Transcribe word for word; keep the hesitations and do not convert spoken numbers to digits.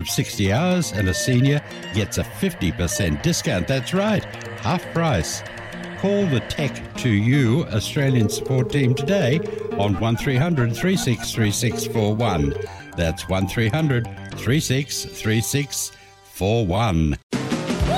sixty hours and a senior gets a fifty percent discount. That's right, half price. Call the Tech to You Australian support team today on one three hundred, three six three six four one. That's one three hundred, three six three six four one.